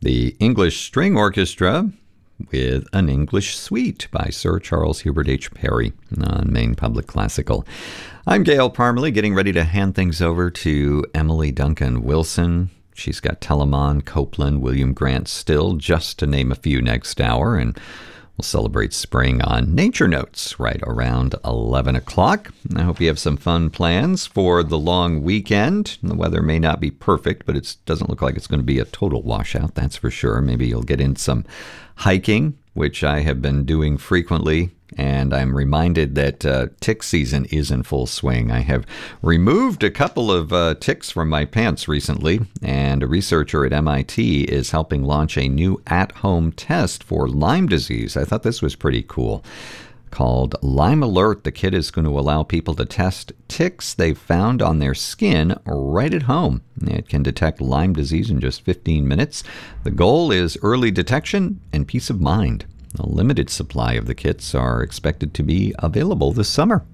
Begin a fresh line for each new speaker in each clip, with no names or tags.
The English String Orchestra with An English Suite by Sir Charles Hubert H. Parry on Maine Public Classical. I'm Gail Parmalee, getting ready to hand things over to Emily Duncan Wilson. She's got Telemann, Copland, William Grant Still, just to name a few next hour, and we'll celebrate spring on Nature Notes right around 11 o'clock. I hope you have some fun plans for the long weekend. The weather may not be perfect, but it doesn't look like it's going to be a total washout, that's for sure. Maybe you'll get in some hiking, which I have been doing frequently, and I'm reminded that tick season is in full swing. I have removed a couple of ticks from my pants recently, and a researcher at MIT is helping launch a new at-home test for Lyme disease. I thought this was pretty cool. Called Lyme Alert, the kit is going to allow people to test ticks they've found on their skin right at home. It can detect Lyme disease in just 15 minutes. The goal is early detection and peace of mind. A limited supply of the kits are expected to be available this summer.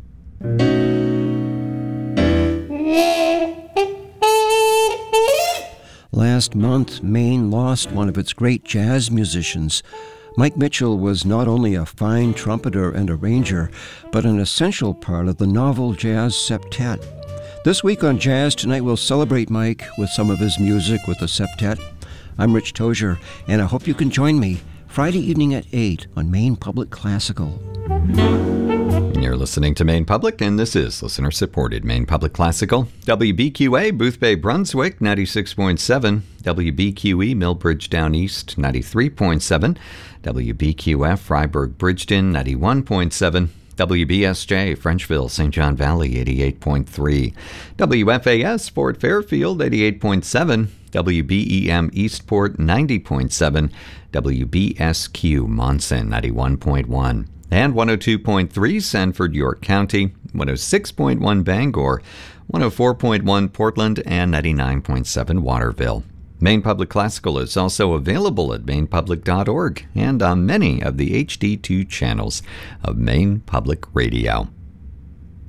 Last month, Maine lost one of its great jazz musicians. Mike Mitchell was not only a fine trumpeter and arranger, but an essential part of the novel jazz septet. This week on Jazz Tonight, we'll celebrate Mike with some of his music with the septet. I'm Rich Tozier, and I hope you can join me Friday evening at 8 on Maine Public Classical.
You're listening to Maine Public, and this is listener-supported Maine Public Classical. WBQA, Boothbay, Brunswick, 96.7. WBQE, Millbridge Down East, 93.7. WBQF, Freiburg, Bridgeton, 91.7. WBSJ, Frenchville, St. John Valley, 88.3. WFAS, Fort Fairfield, 88.7. WBEM, Eastport, 90.7. WBSQ, Monson, 91.1. And 102.3, Sanford, York County, 106.1, Bangor, 104.1, Portland, and 99.7, Waterville. Maine Public Classical is also available at mainepublic.org and on many of the HD2 channels of Maine Public Radio.